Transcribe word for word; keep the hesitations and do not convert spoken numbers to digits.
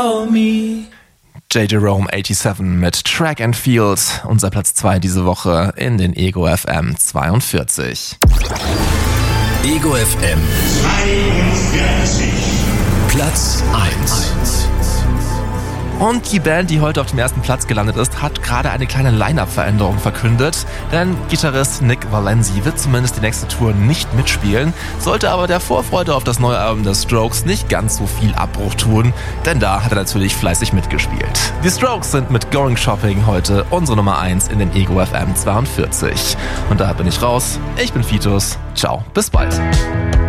for me. J. Jerome siebenundachtzig mit Track and Field, unser Platz zwei diese Woche in den Ego F M zweiundvierzig. Ego F M zweiundvierzig. Platz eins. Und die Band, die heute auf dem ersten Platz gelandet ist, hat gerade eine kleine Line-Up-Veränderung verkündet. Denn Gitarrist Nick Valenzi wird zumindest die nächste Tour nicht mitspielen, sollte aber der Vorfreude auf das neue Album der Strokes nicht ganz so viel Abbruch tun, denn da hat er natürlich fleißig mitgespielt. Die Strokes sind mit Going Shopping heute unsere Nummer eins in den Ego F M zweiundvierzig. Und da bin ich raus. Ich bin Fitus. Ciao, bis bald.